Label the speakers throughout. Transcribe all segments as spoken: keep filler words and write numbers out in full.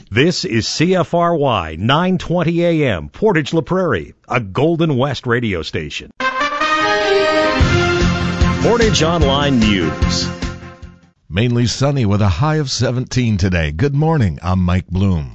Speaker 1: This is C F R Y nine twenty A M, Portage La Prairie, a Golden West radio station. Portage Online News.
Speaker 2: Mainly sunny with a high of seventeen today. Good morning, I'm Mike Bloom.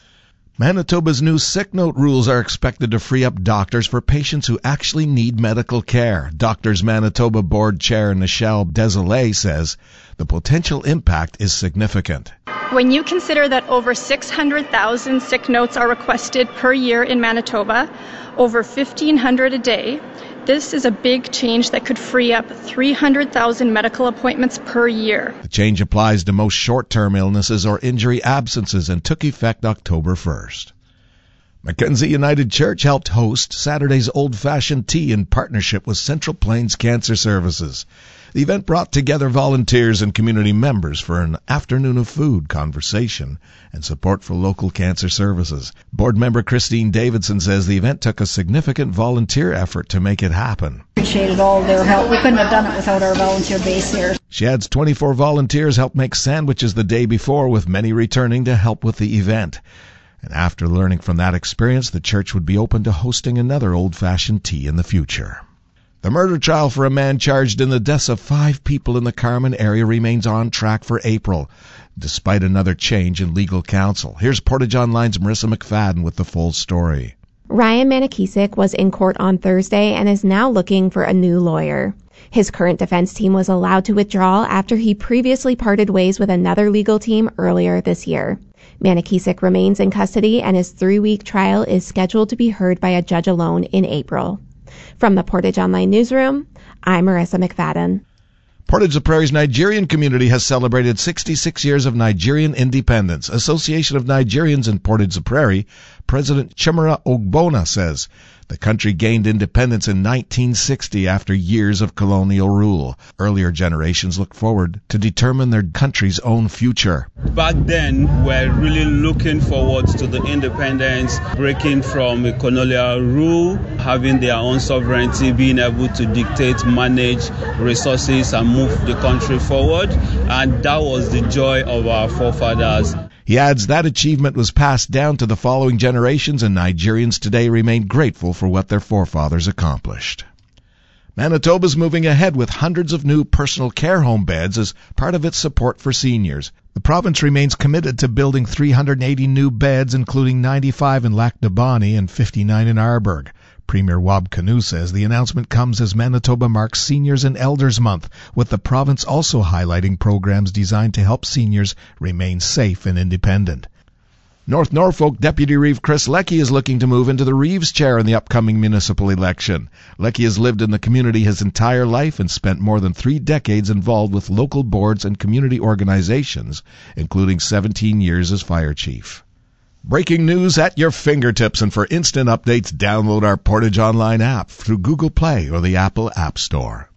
Speaker 2: Manitoba's new sick note rules are expected to free up doctors for patients who actually need medical care. Doctors Manitoba Board Chair Nichelle Desolé says the potential impact is significant.
Speaker 3: When you consider that over six hundred thousand sick notes are requested per year in Manitoba, over fifteen hundred a day, this is a big change that could free up three hundred thousand medical appointments per year.
Speaker 2: The change applies to most short-term illnesses or injury absences and took effect October first. Mackenzie United Church helped host Saturday's old-fashioned tea in partnership with Central Plains Cancer Services. The event brought together volunteers and community members for an afternoon of food, conversation, and support for local cancer services. Board member Christine Davidson says the event took a significant volunteer effort to make it happen.
Speaker 4: Appreciated all their help. We couldn't have done it without our volunteer base here.
Speaker 2: She adds twenty-four volunteers helped make sandwiches the day before, with many returning to help with the event. And after learning from that experience, the church would be open to hosting another old-fashioned tea in the future. The murder trial for a man charged in the deaths of five people in the Carman area remains on track for April, despite another change in legal counsel. Here's Portage Online's Marissa McFadden with the full story.
Speaker 5: Ryan Manakisik was in court on Thursday and is now looking for a new lawyer. His current defense team was allowed to withdraw after he previously parted ways with another legal team earlier this year. Manakisik remains in custody, and his three-week trial is scheduled to be heard by a judge alone in April. From the Portage Online Newsroom, I'm Marissa McFadden.
Speaker 2: Portage La Prairie's Nigerian community has celebrated sixty-six years of Nigerian independence. Association of Nigerians in Portage La Prairie, President Chimera Ogbonna says the country gained independence in nineteen sixty after years of colonial rule. Earlier generations looked forward to determine their country's own future.
Speaker 6: Back then, we're really looking forward to the independence, breaking from a colonial rule, having their own sovereignty, being able to dictate, manage resources, and move the country forward. And that was the joy of our forefathers.
Speaker 2: He adds that achievement was passed down to the following generations, and Nigerians today remain grateful for what their forefathers accomplished. Manitoba's moving ahead with hundreds of new personal care home beds as part of its support for seniors. The province remains committed to building three hundred eighty new beds, including ninety-five in Lac du Bonny and fifty-nine in Arbourg. Premier Wab Kinew says the announcement comes as Manitoba marks Seniors and Elders Month, with the province also highlighting programs designed to help seniors remain safe and independent. North Norfolk Deputy Reeve Chris Leckie is looking to move into the Reeves chair in the upcoming municipal election. Leckie has lived in the community his entire life and spent more than three decades involved with local boards and community organizations, including seventeen years as fire chief. Breaking news at your fingertips, and for instant updates, download our Portage Online app through Google Play or the Apple App Store.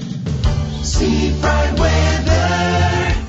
Speaker 7: Seafront weather.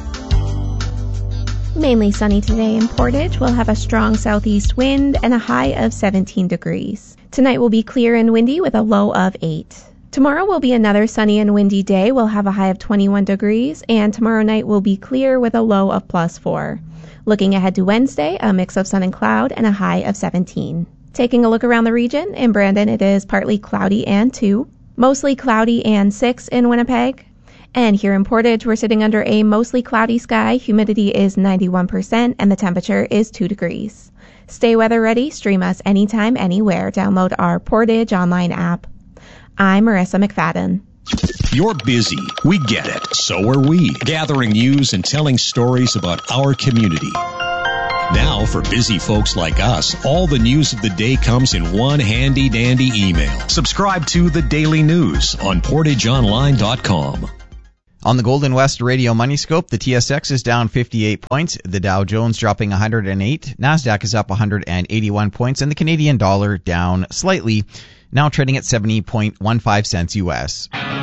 Speaker 5: Mainly sunny today in Portage. We'll have a strong southeast wind and a high of seventeen degrees. Tonight will be clear and windy with a low of eight. Tomorrow will be another sunny and windy day. We'll have a high of twenty-one degrees, and tomorrow night will be clear with a low of plus four. Looking ahead to Wednesday, a mix of sun and cloud and a high of seventeen. Taking a look around the region, in Brandon it is partly cloudy and two, mostly cloudy and six in Winnipeg. And here in Portage, we're sitting under a mostly cloudy sky, humidity is ninety-one percent, and the temperature is two degrees. Stay weather ready, stream us anytime, anywhere. Download our Portage Online app. I'm Marissa McFadden.
Speaker 8: You're busy. We get it. So are we. Gathering news and telling stories about our community. Now, for busy folks like us, all the news of the day comes in one handy-dandy email. Subscribe to The Daily News on portage online dot com.
Speaker 9: On the Golden West Radio Money Scope, the T S X is down fifty-eight points, the Dow Jones dropping one hundred eight, NASDAQ is up one hundred eighty-one points, and the Canadian dollar down slightly, now trading at seventy point one five cents U S.